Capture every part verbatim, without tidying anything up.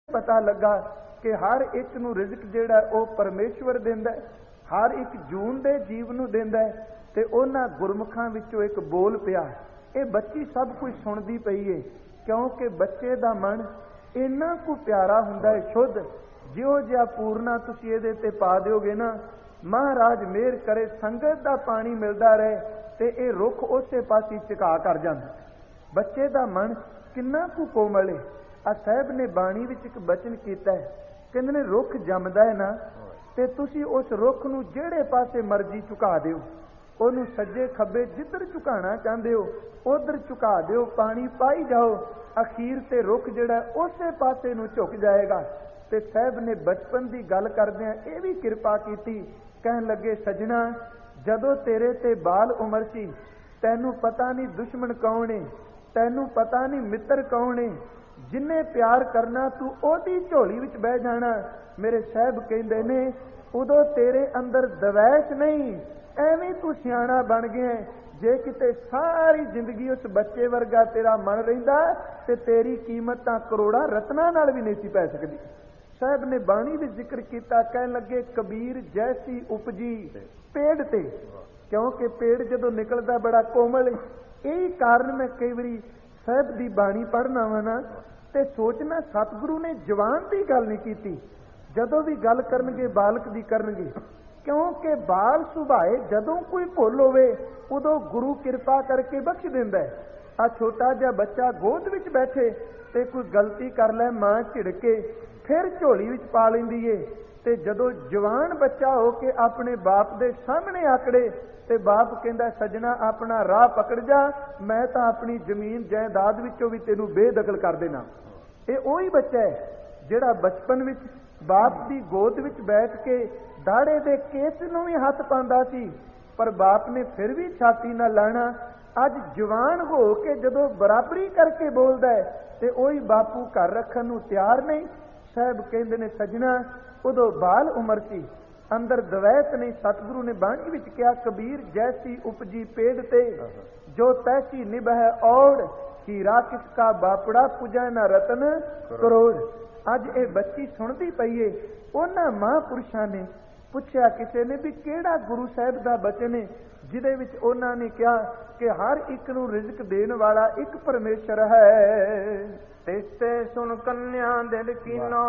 पता लगा कि हर एक नूं रिज़्क जिहड़ा वो परमेश्वर दिंदा है, हर एक जून दे जीव नूं दिंदा है। ते उन्हां गुरमुखां विचों एक बोल पिया। ये बच्ची सब कुछ सुणदी पई है, क्योंकि बच्चे दा मन इन्ना कु प्यारा हुंदा है, शुद्ध। जिहो जिहा पूरना तुसीं इहदे ते पा दिओगे ना, महाराज मेहर करे संगत दा पानी मिलदा रहे ते ये रुख उसे पासे झुका कर जांदा। बच्चे दा मन किन्ना कु कोमल है। आ साहब ने बाणी विच एक बचन कीता है, कहंदे ने रुख जमदा है ना ते तुसीं उस रुख नूं जिहड़े पासे मर्जी झुका दिओ, ਉਹਨੂੰ सज्जे खब्बे जिधर झुकाना चाहते हो उधर झुका दिओ, पानी पाई जाओ, अखीर ते रुख जिहड़ा उसे पासे नूं झुक जाएगा। ते साहब ने बचपन की गल करदिआं ये भी किरपा कीती, कहन लगे सजना जदों तेरे ते बाल उमर सी, तैनूं पता नहीं दुश्मन कौन है, तैनूं पता नहीं मित्र कौन है, जिन्हें प्यार करना तू ओदी झोली विच बह जाना। मेरे साहब कहंदे ने उदों तेरे अंदर दवैश नहीं, ਐਵੇਂ तू सियाणा बन गया। जे किते सारी जिंदगी उस बच्चे वर्गा तेरा मन रहिंदा ते तेरी कीमत तां करोड़ां रत्नां नाल भी नहीं सी पै सकदी। साहब ने बाणी भी जिक्र किया, कहन लगे कबीर जैसी उपजी पेड़ ते, क्योंकि पेड़ जदों निकलदा बड़ा कोमल, यही कारण मैं कई बारी साहब की बाणी पढ़ना वा ना ते सोचना सतगुरु ने जवान की गल नहीं की, जदों भी गल करनगे बालक की करनगे, क्योंकि बाल सुभाए जदों कोई भुल होवे उदों गुरु कृपा करके बख्श दिंदा है। आ छोटा जिहा बच्चा गोद विच बैठे ते कोई गलती कर लै, मां झिड़के फिर झोली विच पा लैंदी है, ते जदों जवान बच्चा हो के अपने बाप दे सामने आकड़े ते बाप कहंदा सजना अपना राह पकड़ जा, मैं तां अपनी जमीन जायदाद विचों भी तैनूं बेदखल कर देना। ये ओही बच्चा है जिहड़ा बचपन विच बाप की गोद विच बैठ के दाड़े दे केस नूं भी हथ पांदा सी, पर बाप ने फिर भी छाती ना लाना। अज जवान हो के जदों बराबरी करके बोलदा है ते ओही बापू घर रखण नूं तैयार नहीं। साहब कहंदे ने सजना उदों बाल उमर सी, अंदर दवैत नहीं। सतगुरु ने बाणी विच कहा कबीर जैसी उपजी पेड़ ते, जो तैसी निभै औड़, हीरा किसका बापड़ा पूजा ना रतन करोड़। अज ये बच्ची सुनती पई है, उन्हां महापुरुषां ने पुछया किसी ने भी केड़ा गुरु साहब का बचन है जिहदे विच उन्हां ने कहा कि हर एक नूं रिज़्क देण वाला एक परमेश्वर है। तिसते सुन कन्या दिल कीनो,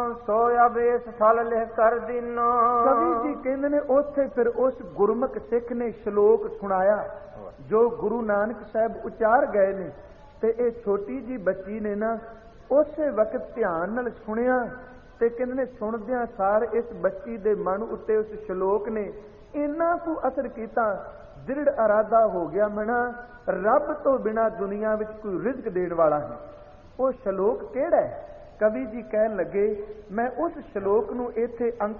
सोया बेस फल लिह कर दीनो। कवि जी कहंदे ने उत्थे फिर उस गुरमुख सिख ने श्लोक सुनाया जो गुरु नानक साहब उचार गए ने, ते ये छोटी जी बच्ची ने ना उस वक्त ध्यान नाल सुनिया ते कहंदे ने सुणदियां सार इस बच्ची दे मन उत्ते उस श्लोक ने इन्ना कु असर कीता, दृढ़ इरादा हो गया मना रब तो बिना दुनिया विच कोई रिज़्क देण वाला है। वो श्लोक केड़ा है? कवि जी कहन लगे मैं उस श्लोक नूं इत्थे अंक